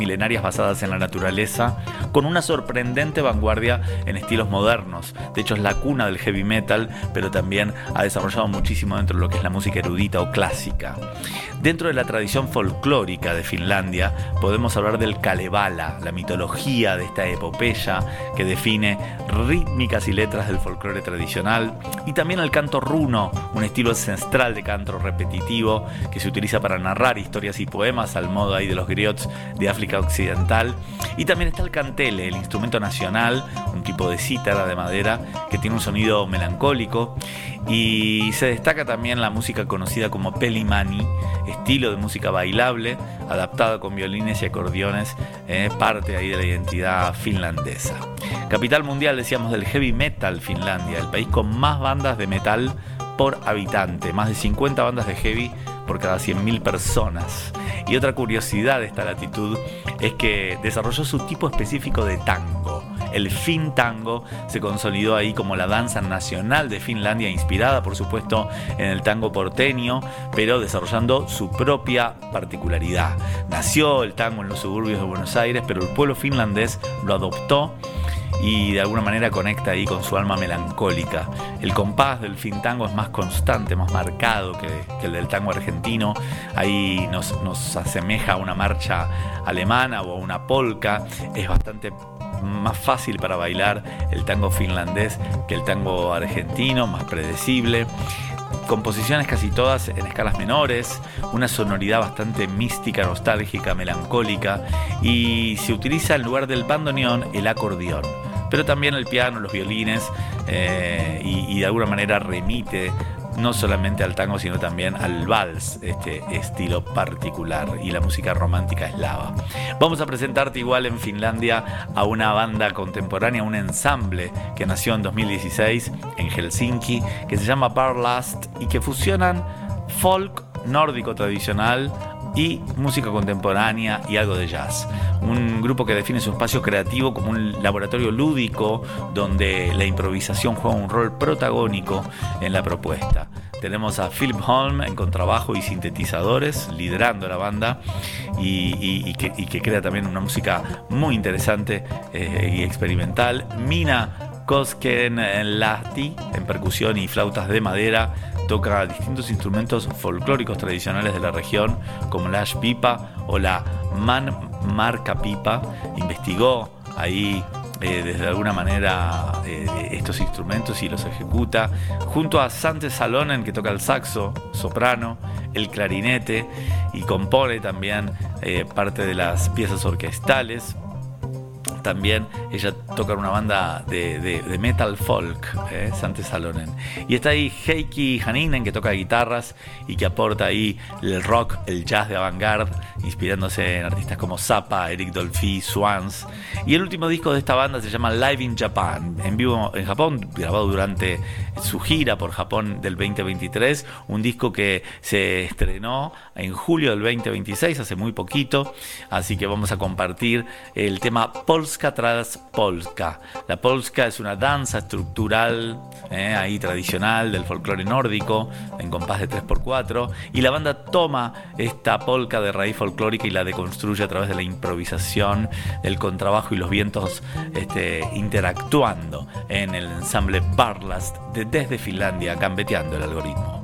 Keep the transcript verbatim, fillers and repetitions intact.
milenarias basadas en la naturaleza, con una sorprendente vanguardia en estilos modernos. De hecho, es la cuna del heavy metal, pero también ha desarrollado muchísimo dentro de lo que es la música erudita o clásica. Dentro de la tradición folclórica de Finlandia, podemos hablar del Kalevala, la mitología de esta epopeya que define rítmicas y letras del folclore tradicional, y también el canto runo, un estilo ancestral de canto repetitivo que se utiliza para narrar historias y poemas al modo ahí de los griots de África Occidental. Y también está el kantele, el instrumento nacional, un tipo de cítara de madera que tiene un sonido melancólico, y se destaca también la música conocida como pelimani, estilo de música bailable adaptada con violines y acordeones, eh, parte ahí de la identidad finlandesa. Capital mundial, decíamos, del heavy metal, Finlandia, el país con más bandas de metal por habitante, más de cincuenta bandas de heavy por cada cien mil personas. Y otra curiosidad de esta latitud es que desarrolló su tipo específico de tango. El fin tango se consolidó ahí como la danza nacional de Finlandia, inspirada por supuesto en el tango porteño, pero desarrollando su propia particularidad. Nació el tango en los suburbios de Buenos Aires, pero el pueblo finlandés lo adoptó y de alguna manera conecta ahí con su alma melancólica. El compás del fin tango es más constante, más marcado que, que el del tango argentino. Ahí nos, nos asemeja a una marcha alemana o a una polka. Es bastante más fácil para bailar el tango finlandés que el tango argentino, más predecible. Composiciones casi todas en escalas menores, una sonoridad bastante mística, nostálgica, melancólica, y se utiliza en lugar del bandoneón el acordeón, pero también el piano, los violines, eh, y, y de alguna manera remite no solamente al tango, sino también al vals, este estilo particular, y la música romántica eslava. Vamos a presentarte igual en Finlandia a una banda contemporánea, un ensamble que nació en dos mil dieciséis en Helsinki, que se llama Barlast, y que fusionan folk nórdico tradicional y música contemporánea y algo de jazz. Un grupo que define su espacio creativo como un laboratorio lúdico donde la improvisación juega un rol protagónico en la propuesta. Tenemos a Philip Holm en contrabajo y sintetizadores liderando la banda, y, y, y, que, y que crea también una música muy interesante eh, y experimental. Mina Koskenlahti en percusión y flautas de madera. Toca distintos instrumentos folclóricos tradicionales de la región, como la ash pipa o la man marca pipa. Investigó ahí eh, desde alguna manera eh, estos instrumentos y los ejecuta, junto a Sante Salonen, que toca el saxo, soprano, el clarinete, y compone también eh, parte de las piezas orquestales. También ella toca en una banda de, de, de metal folk, eh, Sante Salonen. Y está ahí Heikki Haninen, que toca guitarras y que aporta ahí el rock, el jazz de avant-garde, inspirándose en artistas como Zappa, Eric Dolphy, Swans. Y el último disco de esta banda se llama Live in Japan, en vivo en Japón, grabado durante su gira por Japón del veinte veintitrés. Un disco que se estrenó en julio del veinte veintiséis, hace muy poquito. Así que vamos a compartir el tema Polska tras polska. La polska es una danza estructural eh, ahí tradicional del folclore nórdico en compás de tres por cuatro, y la banda toma esta polka de raíz folclórica y la deconstruye a través de la improvisación, el contrabajo y los vientos este, interactuando en el ensamble Barlast de, desde Finlandia, gambeteando el algoritmo.